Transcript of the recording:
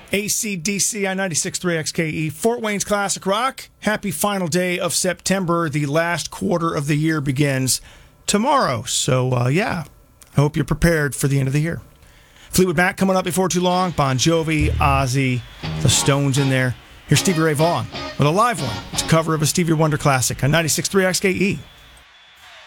AC/DC on 96.3 XKE, Fort Wayne's Classic Rock. Happy final day of September. The last quarter of the year begins tomorrow. So, I hope you're prepared for the end of the year. Fleetwood Mac coming up before too long. Bon Jovi, Ozzy, the Stones in there. Here's Stevie Ray Vaughan with a live one. It's a cover of a Stevie Wonder classic on 96.3 XKE.